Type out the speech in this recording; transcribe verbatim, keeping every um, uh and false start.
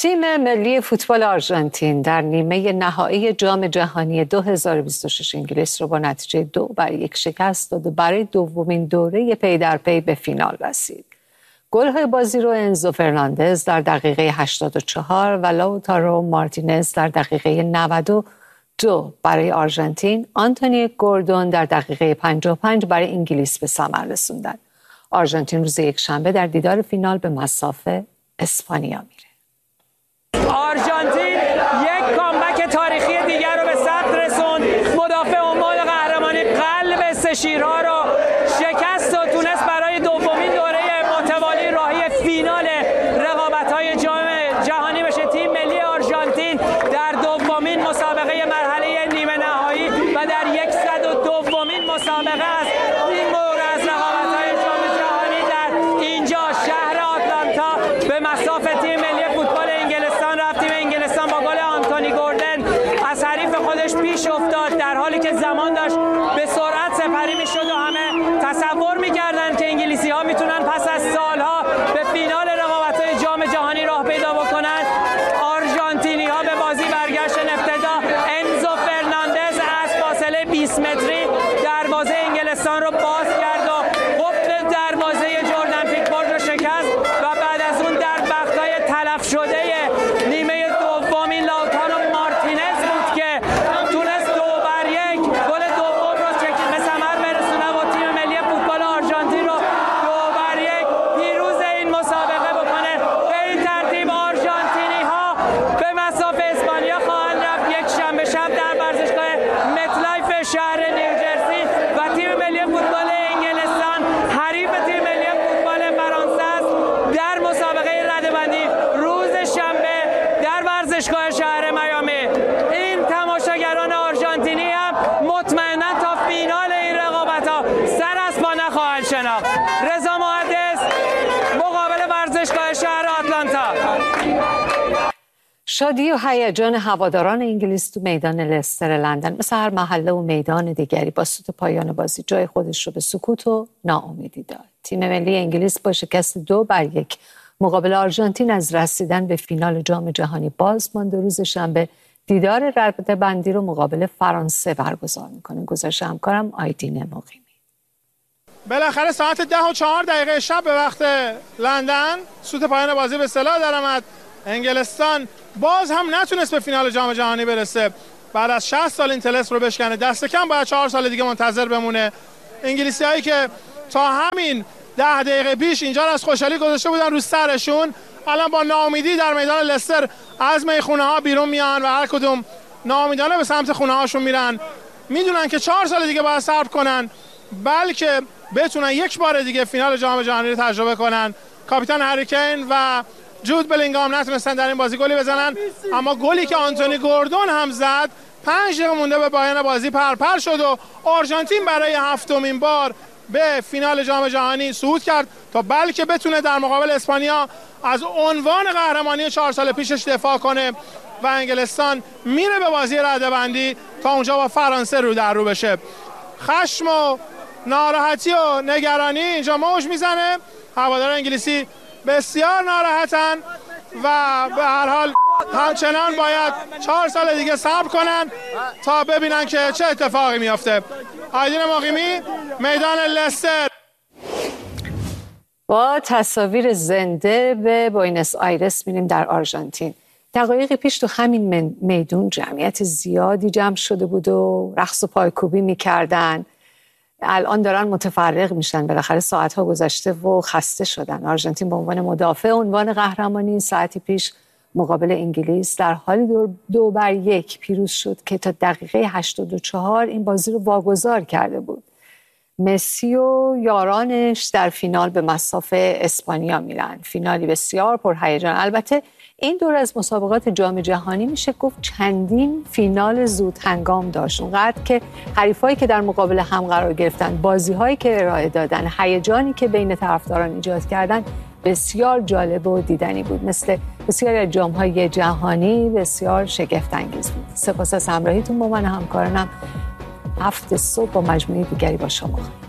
تیم ملی فوتبال آرژانتین در نیمه نهایی جام جهانی دو هزار و بیست و شش انگلیس رو با نتیجه دو بر یک شکست داد و برای دومین دوره پی در پی به فینال رسید. گل‌های بازی رو انزو فرناندز در دقیقه هشتاد و چهار و لاوتارو مارتینز در دقیقه نود و دو برای آرژانتین، آنتونی گوردون در دقیقه پنجاه و پنج برای انگلیس به ثمر رسوندند. آرژانتین روز یکشنبه در دیدار فینال به مصاف اسپانیا میره. آرژانتین یک کامبک تاریخی دیگر رو به ثبت رسوند. مدافع عنوان قهرمانی قلب سه شیرها رو شکست و تونست برای دومین دوره متوالی راهی فینال رقابت‌های جام جهانی بشه. تیم ملی آرژانتین در دومین مسابقه مرحله نیمه نهایی و در صد و دومین مسابقه است این مورد از رقابت‌های جام جهانی در اینجا شهر آتلانتا به مصاف تیم ملی فوتبال انگلستان رفت. تیم انگلستان با گل آنتونی گوردن از حریف خودش پیش افتاد در حالی که زمان داشت به سرعت سپری میشد و همه تصور میکردند که انگلیسی‌ها میتونن پس از سالها به فینال رقابت‌های جام جهانی راه پیدا بکنند. آرژانتینی‌ها به بازی برگشتن. ابتدا انزو فرناندز از فاصله بیست متری دروازه انگلستان رو باز کرد و قفل دروازه جردن پیکفورد رو شکست و بعد از اون در بختای تلف شده نیمه دومین لاوتارو مارتینز بود که تونست دو بر یک گل دوم رو به ثمر برسونه و تیم ملی فوتبال آرژانتین رو دو بر یک پیروز این مسابقه بکنه. به این ترتیب آرژانتینی‌ها به مصاف اسپانیا خواهند رفت یک شنبه شب در ورزشگاه متلایف شهر نیوجرسی و تیم ملی فوتبال انگلستان حریف تیم ملی فوتبال فرانسه است در مسابقه رده‌بندی روز شنبه در ورزشگاه شهر میامی. این تماشاگران آرژانتینی هم مطمئنا تا فینال این رقابت‌ها سر از پا نخواهند شناخت. رضا محدث، مقابل ورزشگاه شهر آتلانتا. شادی و هیجان هواداران انگلیس تو میدان لستر لندن مثل هر محله و میدان دیگری با سوت پایان بازی جای خودش رو به سکوت و ناامیدی داد. تیم ملی انگلیس با شکست دو بر یک مقابل آرژانتین از رسیدن به فینال جام جهانی باز ماند. روز شنبه دیدار رده‌بندی رو مقابل فرانسه برگزار میکنه. گزارش همکارم آیدین مقیمی. بالاخره ساعت ده و چهار دقیقه شب به وقت لندن سوت پایان بازی به اصطلاح درآمد. انگلستان باز هم نتونست به فینال جام جهانی برسه. بعد از شصت سال این طلسم رو بشکنه. دست کم باید چهار سال دیگه منتظر بمونه. انگلیسی‌هایی که تا همین ده دقیقه پیش اینجا رو از خوشحالی گذاشته بودن رو سرشون، الان با ناامیدی در میدان لستر از میخونه ها بیرون میان و هر کدوم ناامیدانه به سمت خونه هاشون میرن. میدونن که چهار سال دیگه باید صبر کنن بلکه بتونن یک بار دیگه فینال جام جهانی رو تجربه کنن. کاپیتان هری کین و جود بلینگهام نتونستن در این بازی گلی بزنن، اما گلی که آنتونی گوردون هم زد پنج دقیقه مونده به پایان بازی پرپر شد و آرژانتین برای هفتمین بار به فینال جام جهانی صعود کرد تا بلکه بتونه در مقابل اسپانیا از عنوان قهرمانی چهار سال پیشش دفاع کنه و انگلستان میره به بازی رده‌بندی تا اونجا با فرانسه رو در رو بشه. خشم و ناراحتی و نگرانی اینجا موج میزنه. هواداران انگلیسی بسیار ناراحتن و به هر حال همچنان باید چهار سال دیگه صبر کنن تا ببینن که چه اتفاقی میافته. آیدین مقیمی، میدان لستر. با تصاویر زنده به بوئنوس آیرس میریم در آرژانتین. دقایقی پیش تو همین میدون جمعیت زیادی جمع شده بود و رقص و پایکوبی میکردن. الان دارن متفرق میشن. بالاخره ساعتها گذشته و خسته شدن. آرژانتین به عنوان مدافع عنوان قهرمانی ساعتی پیش مقابل انگلیس در حالی دو, دو بر یک پیروز شد که تا دقیقه هشتاد و چهار این بازی رو واگذار کرده بود. مسی و یارانش در فینال به مصاف اسپانیا میرن. فینالی بسیار پرهیجان. البته این دور از مسابقات جام جهانی میشه گفت چندین فینال زود هنگام داشت. اونقدر که حریفایی که در مقابل هم قرار گرفتن، بازی‌هایی که ارائه دادن، هیجانی که بین طرفداران ایجاد کردن بسیار جالب و دیدنی بود. مثل بسیاری از جام‌های جهانی بسیار شگفت‌انگیز بود. سپاس از همراهیتون با من همکارانم. هفت صبح با مجموعه دیگری با شما.